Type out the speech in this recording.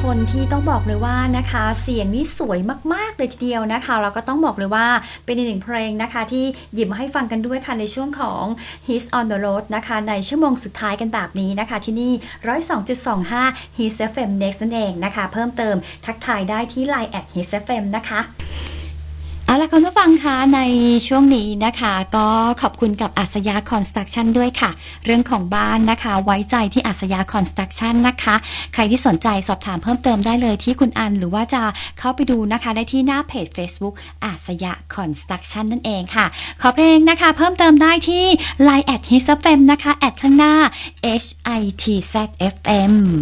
คนที่ต้องบอกเลยว่านะคะเสียงนี่สวยมากๆเลยทีเดียวนะคะเราก็ต้องบอกเลยว่าเป็นอีกหนึ่งเพลงนะคะที่หยิบมาให้ฟังกันด้วยค่ะในช่วงของ Hits on the Road นะคะในชั่วโมงสุดท้ายกันแบบนี้นะคะที่นี่ 102.25 Hits FM Next นั่นเองนะคะเพิ่มเติมทักทายได้ที่ Line @Hits FM นะคะเอาล่ะคุณผู้ฟังคะในช่วงนี้นะคะก็ขอบคุณกับอัศยาคอนสตรักชั่นด้วยค่ะเรื่องของบ้านนะคะไว้ใจที่อัศยาคอนสตรักชั่นนะคะใครที่สนใจสอบถามเพิ่มเติมได้เลยที่คุณอันหรือว่าจะเข้าไปดูนะคะได้ที่หน้าเพจ Facebook อัศยาคอนสตรักชั่นนั่นเองค่ะขอเพลงนะคะเพิ่มเติมได้ที่ Line @HitsFM นะคะแอดข้างหน้า HITZFM